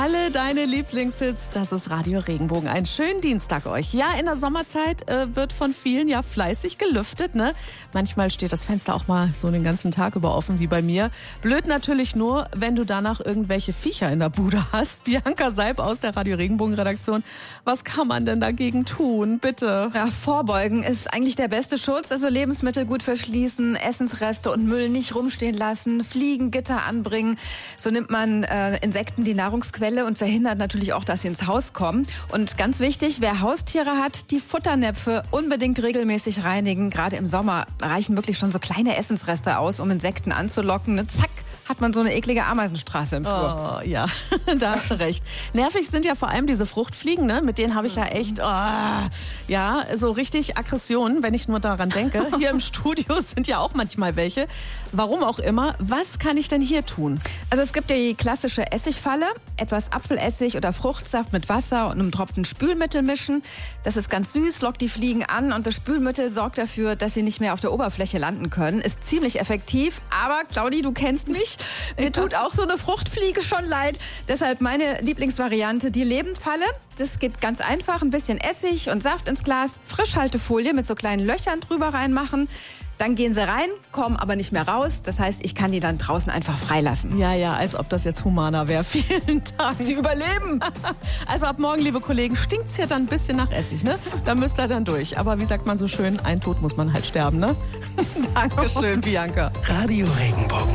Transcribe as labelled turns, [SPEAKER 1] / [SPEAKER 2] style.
[SPEAKER 1] Alle deine Lieblingshits, das ist Radio Regenbogen. Einen schönen Dienstag euch. Ja, in der Sommerzeit wird von vielen ja fleißig gelüftet, ne? Manchmal steht das Fenster auch mal so den ganzen Tag über offen wie bei mir. Blöd natürlich nur, wenn du danach irgendwelche Viecher in der Bude hast. Bianca Seib aus der Radio Regenbogen Redaktion. Was kann man denn dagegen tun? Bitte.
[SPEAKER 2] Ja, vorbeugen ist eigentlich der beste Schutz. Also Lebensmittel gut verschließen, Essensreste und Müll nicht rumstehen lassen, Fliegengitter anbringen. So nimmt man Insekten die Nahrungsquelle und verhindert natürlich auch, dass sie ins Haus kommen. Und ganz wichtig, wer Haustiere hat, die Futternäpfe unbedingt regelmäßig reinigen. Gerade im Sommer reichen wirklich schon so kleine Essensreste aus, um Insekten anzulocken. Und zack, hat man so eine eklige Ameisenstraße im Flur.
[SPEAKER 1] Oh, ja, da hast du recht. Nervig sind ja vor allem diese Fruchtfliegen, ne? Mit denen habe ich ja echt, ja, so richtig Aggressionen, wenn ich nur daran denke. Hier im Studio sind ja auch manchmal welche. Warum auch immer. Was kann ich denn hier tun?
[SPEAKER 2] Also es gibt ja die klassische Essigfalle. Etwas Apfelessig oder Fruchtsaft mit Wasser und einem Tropfen Spülmittel mischen. Das ist ganz süß, lockt die Fliegen an und das Spülmittel sorgt dafür, dass sie nicht mehr auf der Oberfläche landen können. Ist ziemlich effektiv, aber Claudi, du kennst mich. Mir tut auch so eine Fruchtfliege schon leid. Deshalb meine Lieblingsvariante, die Lebendfalle. Das geht ganz einfach. Ein bisschen Essig und Saft ins Glas, Frischhaltefolie mit so kleinen Löchern drüber reinmachen. Dann gehen sie rein, kommen aber nicht mehr raus. Das heißt, ich kann die dann draußen einfach freilassen.
[SPEAKER 1] Ja, als ob das jetzt humaner wäre. Vielen Dank.
[SPEAKER 2] Sie überleben.
[SPEAKER 1] Also ab morgen, liebe Kollegen, stinkt's hier dann ein bisschen nach Essig, ne? Da müsst ihr dann durch. Aber wie sagt man so schön, ein Tod muss man halt sterben, ne? Dankeschön, Bianca.
[SPEAKER 3] Radio Regenbogen.